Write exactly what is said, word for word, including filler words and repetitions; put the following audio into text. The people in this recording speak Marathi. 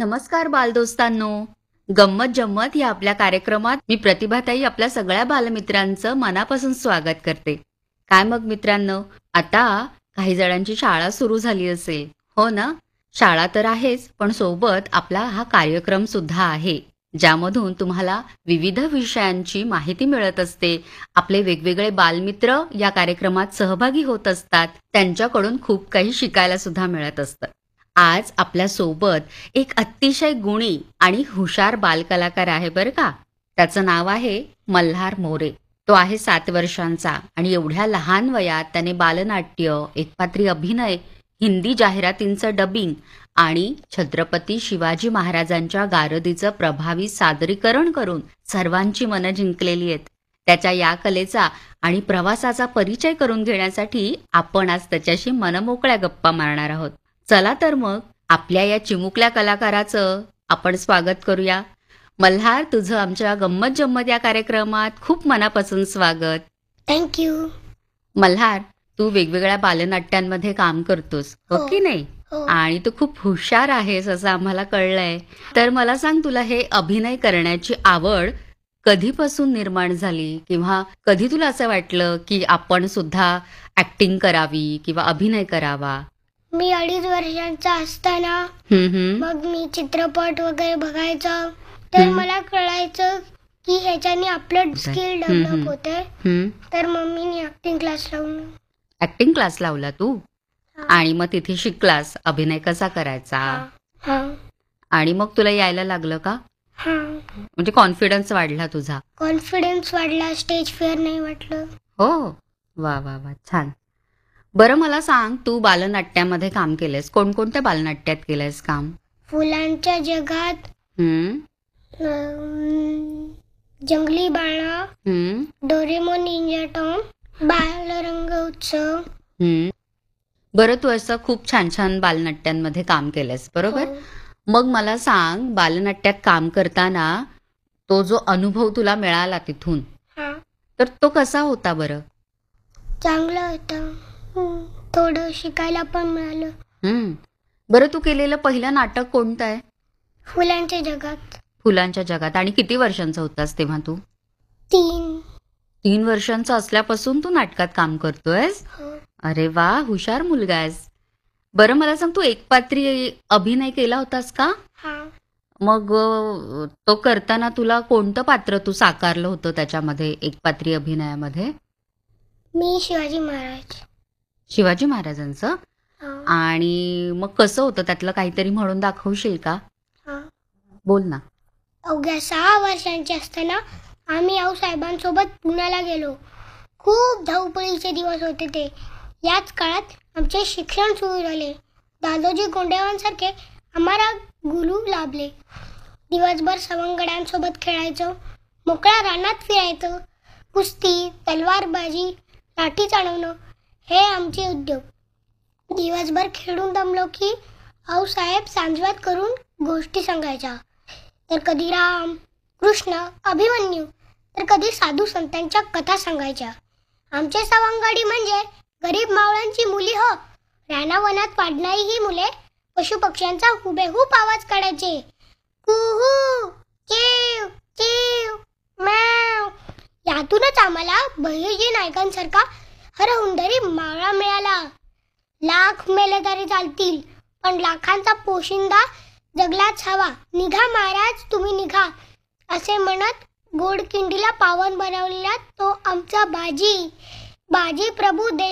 नमस्कार बालदोस्तांनो. गंमत जम्मत या आपल्या कार्यक्रमात मी प्रतिभाताई आपल्या सगळ्या बालमित्रांचं मनापासून स्वागत करते. काय मग मित्रांनो, आता काही जणांची शाळा सुरू झाली असेल, हो ना? शाळा तर आहेच, पण सोबत आपला हा कार्यक्रम सुद्धा आहे, ज्यामधून तुम्हाला विविध विषयांची माहिती मिळत असते. आपले वेगवेगळे बालमित्र या कार्यक्रमात सहभागी होत असतात. त्यांच्याकडून खूप काही शिकायला सुद्धा मिळत असतं. आज आपल्या सोबत एक अतिशय गुणी आणि हुशार बालकलाकार आहे बरं का. त्याचं नाव आहे मल्हार मोरे. तो आहे सात वर्षांचा आणि एवढ्या लहान वयात त्याने बालनाट्य, एकपात्री अभिनय, हिंदी जाहिरातींचं डबिंग आणि छत्रपती शिवाजी महाराजांच्या गारदीचं प्रभावी सादरीकरण करून सर्वांची मनं जिंकलेली आहेत. त्याच्या या कलेचा आणि प्रवासाचा परिचय करून घेण्यासाठी आपण आज त्याच्याशी मनमोकळ्या गप्पा मारणार आहोत. चला तर मग आपल्या या चिमुकल्या कलाकाराचं आपण स्वागत करूया. मल्हार, तुझं आमच्या गंमत जम्मत या कार्यक्रमात खूप मनापासून स्वागत. थँक्यू. मल्हार, तू वेगवेगळ्या बालनाट्यांमध्ये काम करतोस, हो हो. की नाही? हो. आणि तू खूप हुशार आहेस असं आम्हाला कळलंय. तर मला सांग, तुला हे अभिनय करण्याची आवड कधीपासून निर्माण झाली, किंवा कधी तुला असं वाटलं की आपण सुद्धा ऍक्टिंग करावी किंवा अभिनय करावा? मी अडीच वर्षांचा असताना हम्म हम्म मग मी चित्रपट वगैरे बघायचं, तर हम्म. मला कळायचं की ह्याच्याने आपलं स्किल हम्म, हम्म. डेव्हलप होते. हम्म तर मम्मीने ऍक्टिंग क्लास लावून. ऍक्टिंग क्लास लावला तू, हा. आणि मग तिथे शिकलास अभिनय कसा करायचा, हा. हा. आणि मग तुला यायला लागलं का? हा. म्हणजे कॉन्फिडन्स वाढला तुझा? कॉन्फिडन्स वाढला, स्टेज फेअर नाही वाटलं. हो, वा वा वा, छान. बरं मला सांग, तू बालनाट्यामध्ये काम केलंयस, कोणकोणत्या बालनाट्यात केलंयस काम? फुलांच्या जगात, हम्म अं, जंगली बाळा, हम्म डोरेमोन निंजा टॉम, बालरंग उत्सव. हम्म बरं, तू असं खूप छान छान बालनाट्यांमध्ये काम केलंयस, बरोबर? हो. मग मला सांग, बालनाट्यात काम करताना तो जो अनुभव तुला मिळाला तिथून, हा. तर तो कसा होता बरं? चांगलं होतं. हं. थोडं शिकायला पण मिळालं. हम्म बरं, तू केलेलं पहिलं नाटक कोणतं आहे? फुलांच्या जगात. फुलांच्या जगात. आणि किती वर्षांचा होतास तेव्हा तू? तीन. तीन वर्षांचा असल्यापासून तू नाटकात काम करतोयस? हो. अरे वा, हुशार मुलगा आहेस. बरं मला सांग, तू एकपात्री अभिनय केला होतास का? हा. मग अ, तो करताना तुला कोणतं पात्र तू साकारलं होतं त्याच्यामध्ये, एकपात्री अभिनयामध्ये? मी शिवाजी महाराज. शिवाजी महाराजांचं? हा. आणि मग कसं होतं, त्यातलं काहीतरी म्हणून दाखवशील का? हा. बोल ना. अवघ्या सहा वर्षांचे असताना आम्ही आऊसाहेबांसोबत पुण्याला गेलो. खूप धावपळीचे दिवस होते ते. याच काळात आमचे शिक्षण सुरू झाले. दादोजी कोंडेवांसारखे आम्हाला गुरु लाभले. दिवसभर सवंगड्यांसोबत खेळायचं, मोकळ्या रानात फिरायचं, कुस्ती, तलवारबाजी, लाठी चालवणं हे आमचे उद्योग. दिवसभर खेळून दमलो की आऊसाहेब सांजवाद करून गोष्टी सांगायच्या. तर कधी राम, कृष्ण, अभिमन्यू, तर कधी साधू संतांच्या कथा सांगायच्या. आमचे सवंगडी म्हणजे गरीब मावळ्यांची मुली हो. रानावनात वाढणारी ही मुले पशुपक्ष्यांचा हुबेहूब आवाज काढायचे. कुहू, चिव, चिव, मॅव. यातूनच आम्हाला बहिर्जी नायकांसारखा हरहुंदरी मावळा मिळाला. लाख मेले तरी चालतील, पण लाखांचा पोशिंदा जगलाच हवा. निघा महाराज, तुम्ही निघा, असे म्हणत गोडकिंडीला पावन बनवलेला तो आमचा बाजी. बाजी प्रभू दे